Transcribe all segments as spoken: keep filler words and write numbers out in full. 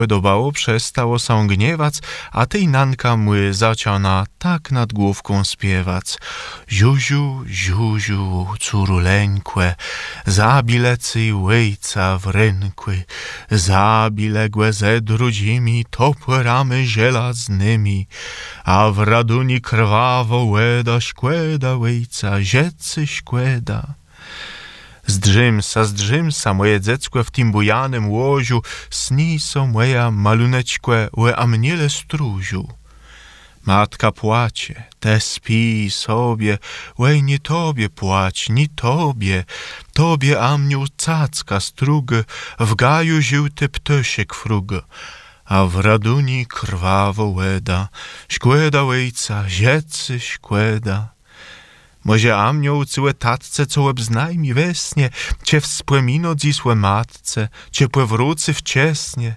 Dobało przestało się gniewać, a tej nanka mły zaciana tak nad główką śpiewać. Ziuziu, ziuziu, curuleńkłe, zabilecy łejca w rękły, zabiległe ze drudzimi topłerami żelaznymi, a w raduni krwawo łeda szkłeda łejca, rzecy szkłeda. Zdrzymsa, zdrzymsa, moje dziecko w tym bujanym łoziu, sniso moja maluneczkłe, łe a mniele stróżu. Matka płacie, te spij sobie, łej nie tobie płać, nie tobie, tobie amniu cacka strug, w gaju żółty ptosiek frug, a w raduni krwawo łeda, szkłeda łejca, rzecy szkłeda. Może amnioł cyłe tatce, co łeb znajmi wesnie, cie wspłemino dzisłe matce, ciepłe wrócy wczesnie.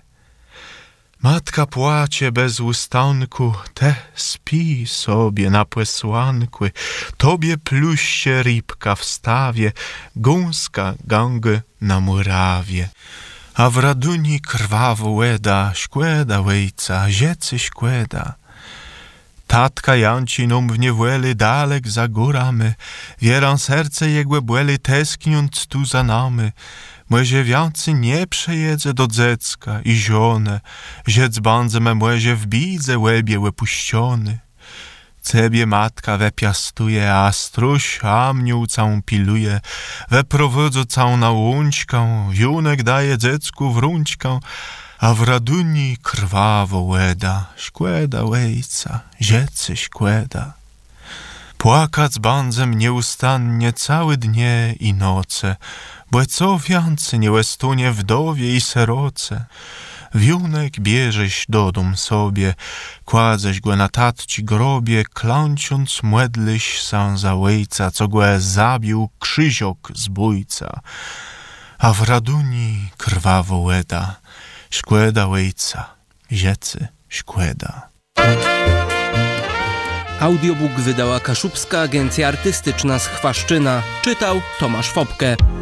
Matka płacie bez ustanku, te spij sobie na płesłankły, tobie pluście rybka w stawie, gąska gangę na murawie. A w raduni krwawo łeda, szkłeda łejca, rzecy szkłeda. Tatka Jancinom w niewłeli dalek za górami, wieram serce jegłe błeli teskniąc tu za nami. Może więcej nie przejedze do dziecka i żonę, rzec bandze me może w bidze łebie łepuściony. Ciebie matka we piastuje, a struś amniu całą piluje, we prowodzu całą na łączkę, junek daje dziecku w rączkę, a w raduni krwawo łeda, szkłeda łejca, rzecy szkłeda. Płakać bandzem nieustannie całe dnie i noce, bo co więcej nie łestunie wdowie i seroce. Wiunek bierześ do dom sobie, kładześ go na tatci grobie, klącząc młedlyś sam za łejca, co go zabił krzyziok zbójca. A w raduni krwawo łeda, szkłeda łejca, rzecy szkłeda. Audiobook wydała Kaszubska Agencja Artystyczna z Chwaszczyna. Czytał Tomasz Fopke.